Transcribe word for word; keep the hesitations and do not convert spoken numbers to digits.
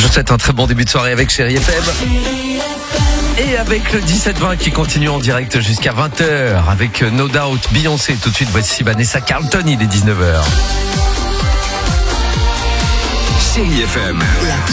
vous souhaite un très bon début de soirée avec Chérie F M. Et avec le dix-sept vingt qui continue en direct jusqu'à vingt heures avec No Doubt, Beyoncé. Tout de suite, voici Vanessa Carlton, il est dix-neuf heures. Chérie F M.